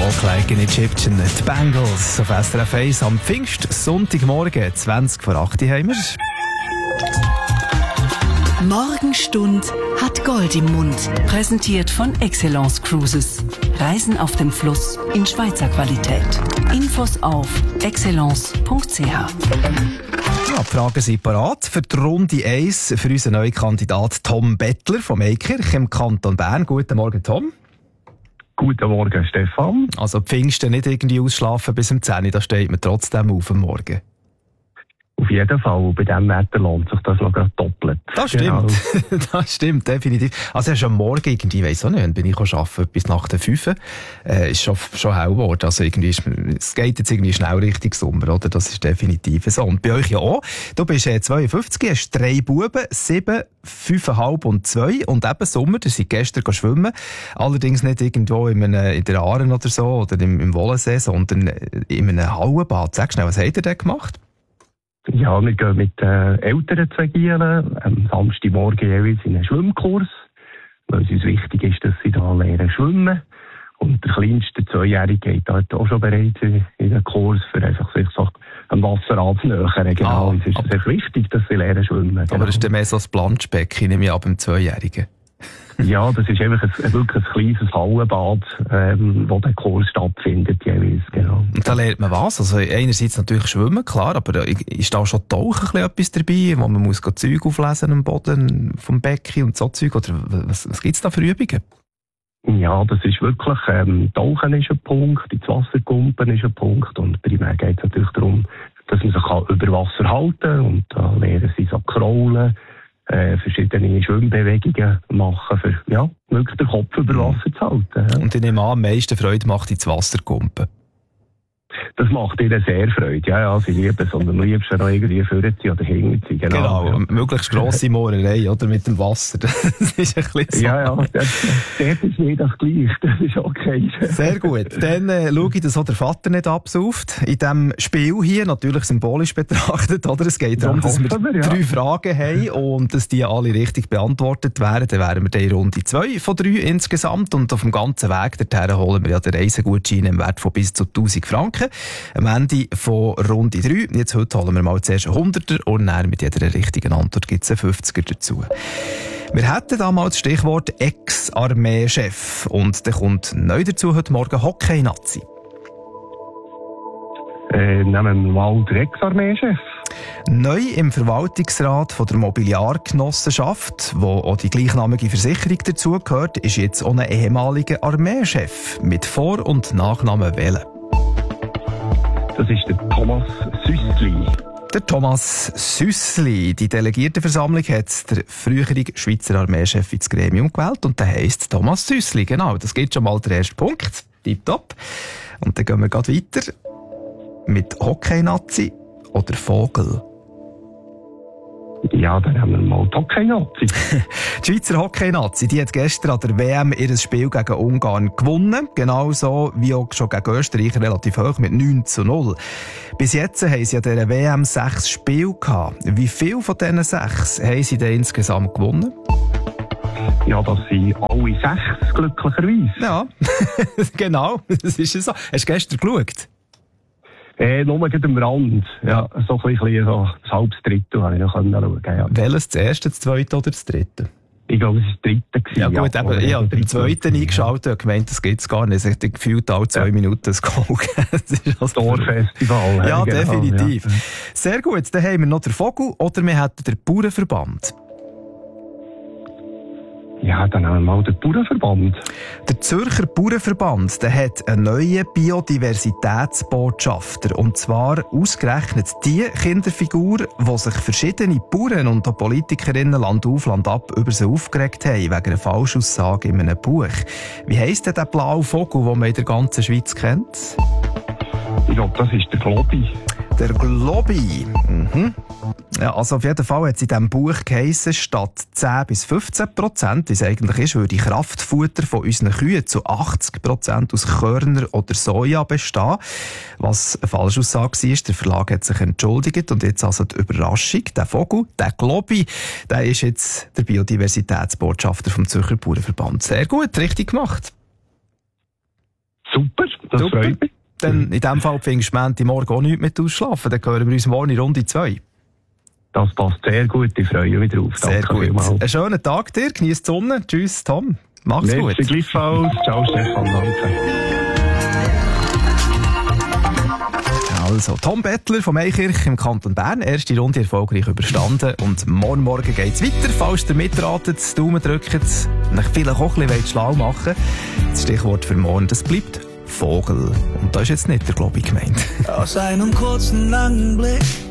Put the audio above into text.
Walk Like an Egyptian, die Bangles auf SRF 1 am Pfingstsonntagmorgen, 20 vor 8 Uhr haben wir. Morgenstund hat Gold im Mund. Präsentiert von Excellence Cruises. Reisen auf dem Fluss in Schweizer Qualität. Infos auf excellence.ch. Ja, die Fragen sind parat für die Runde 1 für unseren neuen Kandidat Tom Bettler vom Eikirch im Kanton Bern. Guten Morgen, Tom. Guten Morgen, Stefan. Also Pfingsten nicht irgendwie ausschlafen bis um 10 Uhr, da steht man trotzdem auf am Morgen. Auf jeden Fall, bei diesem Wetter lohnt sich das noch doppelt. Das stimmt, genau. Das stimmt, definitiv. Also erst am Morgen irgendwie, ich weiss auch nicht, bin ich arbeiten bis nach der 5 Uhr, ist schon hell geworden. Also irgendwie es geht jetzt irgendwie schnell Richtung Sommer, oder? Das ist definitiv so. Und bei euch ja auch. Du bist 52, hast 3 Buben, 7, 5,5 und 2 und eben Sommer, ihr seid gestern schwimmen. Allerdings nicht irgendwo in der Aare oder so oder im Wollensee, sondern in einem Hallenbad. Sag schnell, was habt ihr denn gemacht? Ja, wir gehen mit älteren 2 Gielen am Samstagmorgen jeweils in einen Schwimmkurs, weil es uns wichtig ist, dass sie da lernen schwimmen. Und der kleinste 2-Jährige geht dort auch schon bereits in den Kurs, für einfach sich so am Wasser anzunähern. Genau, es ist sehr wichtig, dass sie lernen schwimmen. Genau. Aber das ist dann mehr so ein Planschbecken, nehme ich ab dem 2-Jährigen. Ja, das ist einfach wirklich ein kleines Hallenbad, wo der Kurs stattfindet jeweils, genau. Und da lernt man was? Also einerseits natürlich schwimmen, klar, aber ist da schon Tauchen etwas dabei, wo man muss Zeug auflesen am Boden vom Becken und so Zeug? Oder was gibt's da für Übungen? Ja, das ist wirklich, Tauchen ist ein Punkt, ins Wasser kumpen ist ein Punkt und primär geht es natürlich darum, dass man sich über Wasser halten kann und da lernen sie so kraulen, verschiedene Schwimmbewegungen machen, für wirklich den Kopf über Wasser zu halten. Ja. Und ich nehme an, am meisten Freude macht ins Wasser kumpen. Das macht ihnen sehr Freude, ja, sie lieben es und am liebsten noch irgendwie vorziehen oder hinterziehen. Genau, ja. Möglichst grosse Moorerei, oder, mit dem Wasser. Das ist ein bisschen so. Ja, das ist nicht das Gleiche, das ist okay. Sehr gut, dann schaue ich, dass auch der Vater nicht absauft. In diesem Spiel hier, natürlich symbolisch betrachtet, oder? Es geht darum, dass wir 3 Fragen haben und dass die alle richtig beantwortet werden. Dann wären wir dann in Runde 2 von 3 insgesamt und auf dem ganzen Weg dorthin holen wir ja den Reisegutschein im Wert von bis zu 1000 Franken. Am Ende von Runde 3. Jetzt heute holen wir mal zuerst einen 100er und dann mit jeder richtigen Antwort gibt es einen 50er dazu. Wir hätten da mal das Stichwort Ex-Armeechef. Und dann kommt neu dazu heute Morgen Hockey-Nazi. Nehmen wir mal den Ex-Armeechef. Neu im Verwaltungsrat von der Mobiliargenossenschaft, wo auch die gleichnamige Versicherung dazugehört, ist jetzt auch ein ehemaliger Armeechef. Mit Vor- und Nachnamen wählen. Das ist der Thomas Süssli. Der Thomas Süssli. Die Delegiertenversammlung hat der frühere Schweizer Armeechef ins Gremium gewählt und der heisst Thomas Süssli. Genau, das gibt schon mal der erste Punkt. Tipptopp. Und dann gehen wir gleich weiter mit Hockey-Nazi oder Vogel. Ja, dann haben wir mal die Hockey-Nazi. Die Schweizer Hockey-Nazi, die hat gestern an der WM ihr Spiel gegen Ungarn gewonnen. Genauso wie auch schon gegen Österreich relativ hoch mit 9:0. Bis jetzt haben sie an dieser WM 6 Spiele gehabt. Wie viele von diesen 6 haben sie denn insgesamt gewonnen? Ja, das sind alle 6 glücklicherweise. Ja, genau, das ist so. Hast du gestern geschaut? Nur gegen am Rand. Ja, so ein bisschen so ein halbes Drittel habe ich noch schauen. Ja. Welches, das erste, das zweite oder das dritte? Ich glaube, es war das dritte. Ja gut, eben, ich habe beim zweiten eingeschaltet und gemeint, das gibt es gar nicht. Ich habe gefühlt alle 2 Minuten das Goal. Das ist also Dorffestival. Ja, genau, definitiv. Ja. Sehr gut, dann haben wir noch den Vogel oder wir hätten den Bauernverband. Ja, dann haben wir mal den Bauernverband. Der Zürcher Bauernverband der hat einen neuen Biodiversitätsbotschafter. Und zwar ausgerechnet die Kinderfigur, die sich verschiedene Bauern und auch Politikerinnen Land auf, Land ab über sie aufgeregt haben, wegen einer Falschaussage in einem Buch. Wie heisst denn der blaue Vogel, den man in der ganzen Schweiz kennt? Ich glaube, das ist der Globi. Der Globi. Mhm. Ja, also auf jeden Fall hat es in diesem Buch geheissen, statt 10-15%, wie es eigentlich ist, würde Kraftfutter von unseren Kühen zu 80% aus Körner oder Soja bestehen. Was eine Falschaussage war, der Verlag hat sich entschuldigt und jetzt also die Überraschung, der Vogel, der Globi, der ist jetzt der Biodiversitätsbotschafter vom Zürcher Bauernverband. Sehr gut, richtig gemacht. Super, das freut mich. Dann in diesem Fall findest du Montagmorgen auch nichts mit ausschlafen. Dann hören wir uns morgen in Runde 2. Das passt sehr gut, ich freue mich drauf. Sehr Danke gut. vielmals. Einen schönen Tag dir, genieß die Sonne. Tschüss, Tom. Mach's gut. Gleichfalls. Ciao, Stefan. Danke. Also, Tom Bettler vom Eikirch im Kanton Bern. Erste Runde erfolgreich überstanden. Und morgen geht's weiter. Falls ihr mitratet, Daumen drückt, und euch vielleicht auch ein bisschen schlau machen. Das Stichwort für morgen, das bleibt Vogel. Und das ist jetzt nicht der Glaube gemeint. Aus einem kurzen, langen Blick